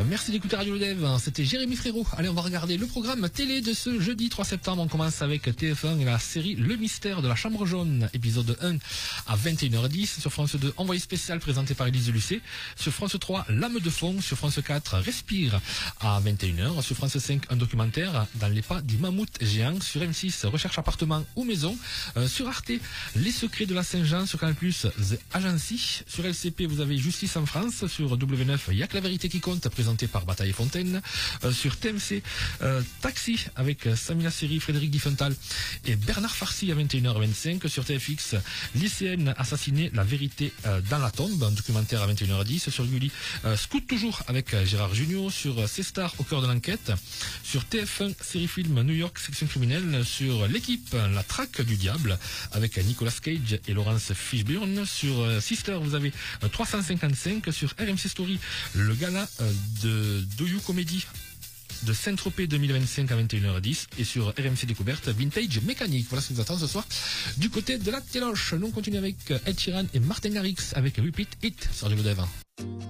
Merci d'écouter Radio Le Dev. C'était Jérémy Frérot. Allez, on va regarder le programme télé de ce jeudi 3 septembre. On commence avec TF1 et la série Le Mystère de la Chambre Jaune, épisode 1 à 21h10. Sur France 2, Envoyé spécial présenté par Élise Lucet. Sur France 3, Lame de fond. Sur France 4, Respire à 21h. Sur France 5, un documentaire dans les pas du mammouth géant. Sur M6, Recherche appartement ou maison. Sur Arte, Les secrets de la Saint-Jean. Sur Canal+, The Agency. Sur LCP, vous avez Justice en France. Sur W9, Il y a que la vérité qui compte, présenté par Bataille et Fontaine. Sur TMC, Taxi avec Samina Seri, Frédéric Diffenthal et Bernard Farcy à 21h25. Sur TFX, Lycéenne assassinée, la vérité dans la tombe, un documentaire à 21h10. Sur Gulli, Scout toujours avec Gérard Jugnot. Sur C-Star, Au cœur de l'enquête. Sur TF1, série film New York, section criminelle. Sur L'équipe, La traque du diable avec Nicolas Cage et Laurence Fishburne. Sur Sister, vous avez 355. Sur RMC Story, le gala de You Comedy de Saint-Tropez 2025 à 21h10. Et sur RMC Découverte, Vintage Mécanique. Voilà ce qui nous attend ce soir du côté de la téloche. Nous on continue avec Ed Sheeran et Martin Garrix avec Repeat It sur Radio Le Dev.